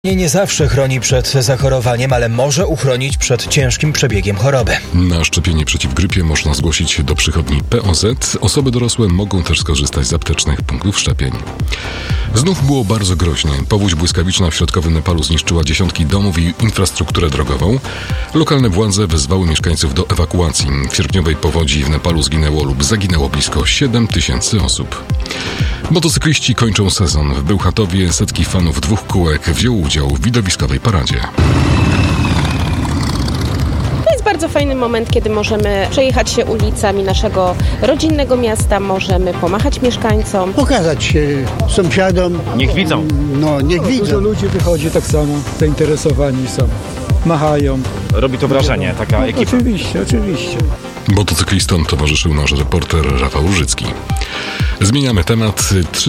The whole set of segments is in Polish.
Nie zawsze chroni przed zachorowaniem, ale może uchronić przed ciężkim przebiegiem choroby. Na szczepienie przeciw grypie można zgłosić się do przychodni POZ. Osoby dorosłe mogą też skorzystać z aptecznych punktów szczepień. Znów było bardzo groźnie. Powódź błyskawiczna w środkowym Nepalu zniszczyła dziesiątki domów i infrastrukturę drogową. Lokalne władze wezwały mieszkańców do ewakuacji. W sierpniowej powodzi w Nepalu zginęło lub zaginęło blisko 7 000 osób. Motocykliści kończą sezon. W Bełchatowie setki fanów dwóch kółek wzięło udział w widowiskowej paradzie. To jest bardzo fajny moment, kiedy możemy przejechać się ulicami naszego rodzinnego miasta, możemy pomachać mieszkańcom. Pokazać się sąsiadom. Niech widzą. Niech widzą. Dużo ludzi wychodzi tak samo, zainteresowani są. Machają. Robi to wrażenie, taka ekipa. Oczywiście. Motocyklistom towarzyszył nasz reporter Rafał Różycki. Zmieniamy temat.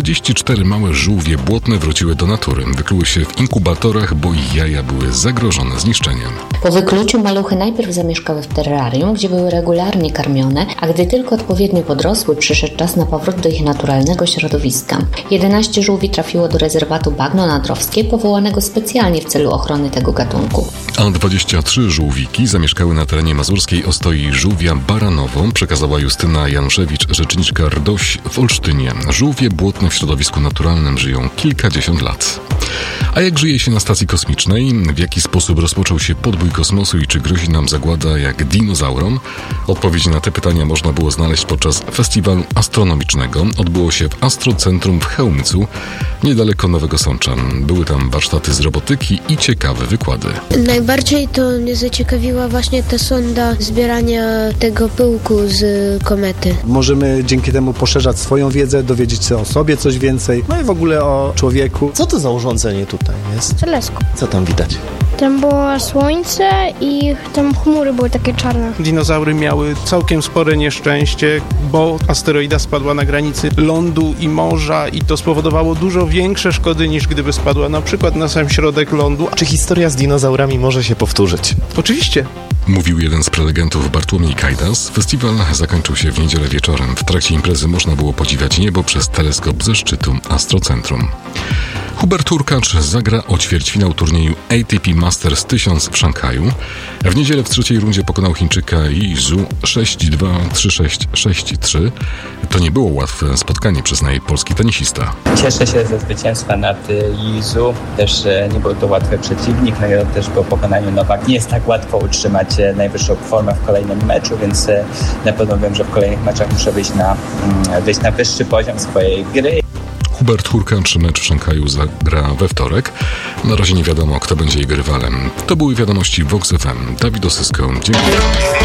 34 małe żółwie błotne wróciły do natury. Wykluły się w inkubatorach, bo ich jaja były zagrożone zniszczeniem. Po wykluciu maluchy najpierw zamieszkały w terrarium, gdzie były regularnie karmione, a gdy tylko odpowiednio podrosły, przyszedł czas na powrót do ich naturalnego środowiska. 11 żółwi trafiło do rezerwatu Bagno Nadrowskie, powołanego specjalnie w celu ochrony tego gatunku. A 23 żółwiki zamieszkały na terenie mazurskiej ostoi żółwia Baranowo, przekazała Justyna Januszewicz, rzeczniczka RDOŚ w Olsztynie. Żółwie błotne w środowisku naturalnym żyją kilkadziesiąt lat. A jak żyje się na stacji kosmicznej? W jaki sposób rozpoczął się podbój kosmosu i czy grozi nam zagłada jak dinozaurom? Odpowiedzi na te pytania można było znaleźć podczas festiwalu astronomicznego. Odbyło się w Astrocentrum w Chełmcu, niedaleko Nowego Sącza. Były tam warsztaty z robotyki i ciekawe wykłady. Najbardziej to mnie zaciekawiła właśnie ta sonda zbierania tego pyłku z komety. Możemy dzięki temu poszerzać swoją wiedzę, dowiedzieć się o sobie coś więcej, no i w ogóle o człowieku. Co to za urządzenie tutaj jest? Teleskop. Co tam widać? Tam było słońce i tam chmury były takie czarne. Dinozaury miały całkiem spore nieszczęście, bo asteroida spadła na granicy lądu i morza i to spowodowało dużo większe szkody niż gdyby spadła na przykład na sam środek lądu. Czy historia z dinozaurami może się powtórzyć? Oczywiście. Mówił jeden z prelegentów Bartłomiej Kajdas. Festiwal zakończył się w niedzielę wieczorem. W trakcie imprezy można było podziwiać niebo przez teleskop ze szczytu Astrocentrum. Hubert Hurkacz zagra o ćwierćfinał turnieju ATP Masters 1000 w Szanghaju. W niedzielę w trzeciej rundzie pokonał Chińczyka Yi Zhu 6-2, 3-6, 6-3. To nie było łatwe spotkanie, przyznaje polski tenisista. Cieszę się ze zwycięstwa nad Yi Zhu. Też nie był to łatwy przeciwnik, no i też po pokonaniu Nowak nie jest tak łatwo utrzymać najwyższą formę w kolejnym meczu, więc na pewno wiem, że w kolejnych meczach muszę wyjść na wyższy poziom swojej gry. Hubert Hurkacz mecz w Szanghaju zagra we wtorek. Na razie nie wiadomo, kto będzie jego rywalem. To były wiadomości Vox FM. Dawid Osysko, dziękuję.